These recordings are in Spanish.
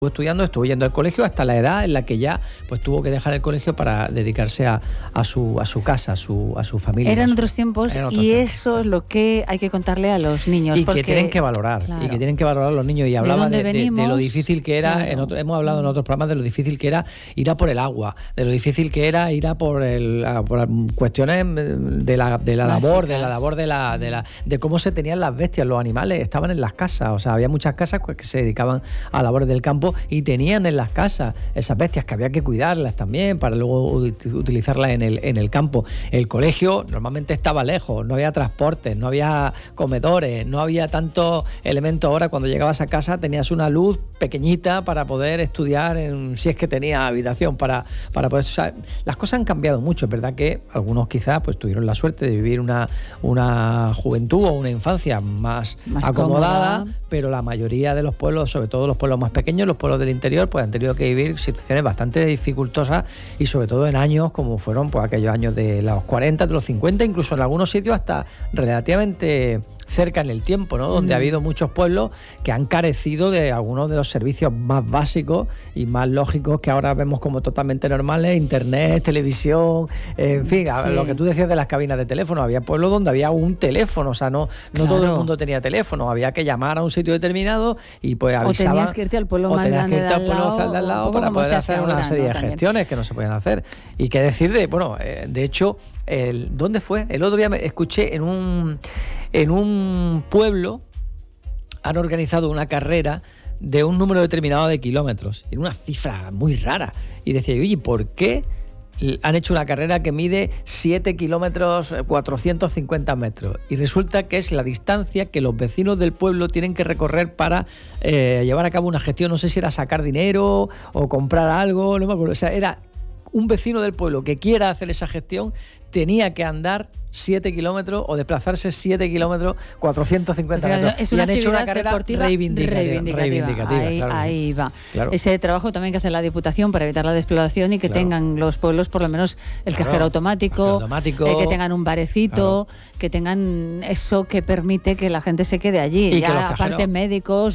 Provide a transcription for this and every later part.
estudiando, estuvo yendo al colegio hasta la edad en la que ya pues tuvo que dejar el colegio para dedicarse a su casa, a su familia. Eran otros tiempos y eso es lo que hay que contarle a los niños. Y que tienen que valorar, claro, y que tienen que valorar los niños. Y hablaba de lo difícil que era, claro. hemos hablado en otros programas de lo difícil que era ir a por el agua, de lo difícil que era ir a por cuestiones de la labor, de cómo se tenían las bestias, los animales estaban en las casas, o sea, había muchas casas que se dedicaban a labores del campo y tenían en las casas esas bestias que había que cuidarlas también para luego utilizarlas en el campo. El colegio normalmente estaba lejos, no había transportes, no había comedores, no había tantos elementos. Ahora cuando llegabas a casa tenías una luz pequeñita para poder estudiar, si es que tenías habitación para poder... O sea, las cosas han cambiado mucho. Es verdad que algunos quizás pues tuvieron la suerte de vivir una juventud o una infancia más acomodada, pero la mayoría de los pueblos, sobre todo los pueblos más pequeños, los pueblos del interior, pues han tenido que vivir situaciones bastante dificultosas y sobre todo en años como fueron pues aquellos años de los 40, de los 50, incluso en algunos sitios hasta relativamente cerca en el tiempo, ¿no? Donde ha habido muchos pueblos que han carecido de algunos de los servicios más básicos y más lógicos que ahora vemos como totalmente normales: internet, televisión, en fin, lo que tú decías de las cabinas de teléfono. Había pueblos donde había un teléfono, o sea, no todo el mundo tenía teléfono, había que llamar a un sitio determinado y pues avisaban. O tenías que irte al pueblo más grande de al lado para poder hacer una serie de gestiones que no se podían hacer. Y qué decir de hecho, ¿dónde fue? El otro día me escuché en un pueblo han organizado una carrera de un número determinado de kilómetros, en una cifra muy rara. Y decía, oye, ¿por qué han hecho una carrera que mide 7 kilómetros 450 metros? Y resulta que es la distancia que los vecinos del pueblo tienen que recorrer para llevar a cabo una gestión. No sé si era sacar dinero o comprar algo, no me acuerdo. O sea, era un vecino del pueblo que quiera hacer esa gestión, tenía que andar 7 kilómetros o desplazarse 7 kilómetros 450 metros. Es una y han hecho una carrera reivindicativa. Ahí va. Claro. Ese trabajo también que hace la Diputación para evitar la despoblación y que tengan los pueblos por lo menos el cajero automático, que tengan un barecito, que tengan eso que permite que la gente se quede allí. Y ya aparte médicos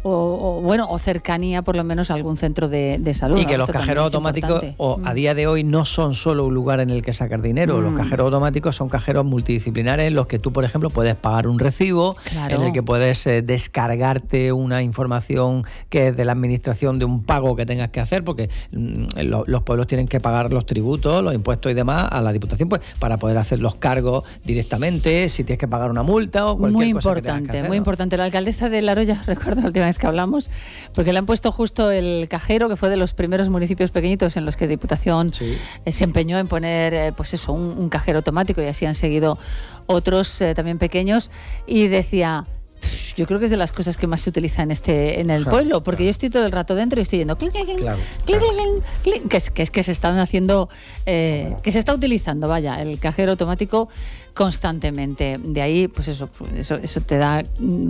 o cercanía por lo menos a algún centro de salud. Y que los cajeros automáticos a día de hoy no son solo un lugar en el que sacar dinero. Los cajeros automáticos son cajeros multidisciplinares en los que tú, por ejemplo, puedes pagar un recibo, en el que puedes descargarte una información que es de la administración de un pago que tengas que hacer, porque los pueblos tienen que pagar los tributos, los impuestos y demás a la Diputación, pues para poder hacer los cargos directamente, si tienes que pagar una multa o cualquier cosa que tengas que hacer. Muy importante. La alcaldesa de Laroya, recuerdo la última vez que hablamos, porque le han puesto justo el cajero, que fue de los primeros municipios pequeñitos en los que Diputación se empeñó en poner un cajero automático, y así han seguido otros también pequeños, y decía, yo creo que es de las cosas que más se utiliza en el pueblo, porque yo estoy todo el rato dentro y estoy yendo clic, clic, clic, clic, clic, que se están haciendo, que se está utilizando, el cajero automático constantemente. De ahí, pues eso te da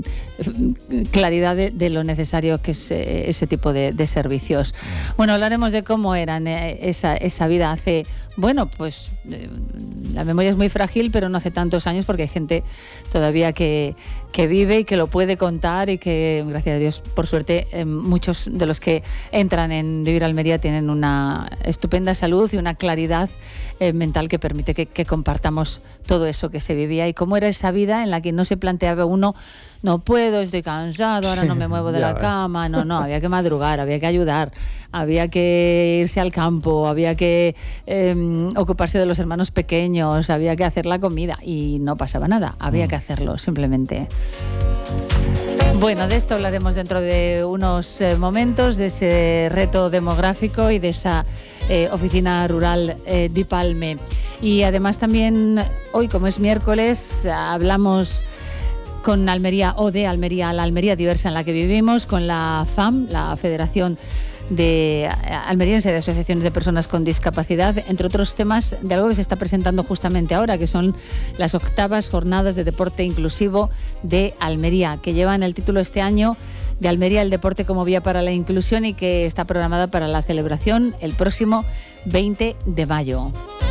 claridad de lo necesario que es ese tipo de servicios. Bueno, hablaremos de cómo eran esa vida hace, la memoria es muy frágil, pero no hace tantos años, porque hay gente todavía que vive y que lo puede contar, y que, gracias a Dios, por suerte, muchos de los que entran en Vivir Almería tienen una estupenda salud y una claridad mental que permite que compartamos todo eso que se vivía y cómo era esa vida en la que no se planteaba uno, no puedo, estoy cansado, ahora no me muevo de la cama. No, había que madrugar, había que ayudar, había que irse al campo, había que ocuparse de los hermanos pequeños, había que hacer la comida y no pasaba nada, había que hacerlo simplemente. Bueno, de esto hablaremos dentro de unos momentos, de ese reto demográfico y de esa oficina rural de Palme. Y además también hoy, como es miércoles, hablamos con Almería, o de Almería, la Almería diversa en la que vivimos, con la FAM, la Federación de Almeriense de Asociaciones de Personas con Discapacidad, entre otros temas de algo que se está presentando justamente ahora, que son las 8ª Jornadas de Deporte Inclusivo de Almería, que llevan el título este año de Almería, el deporte como vía para la inclusión, y que está programada para la celebración el próximo 20 de mayo.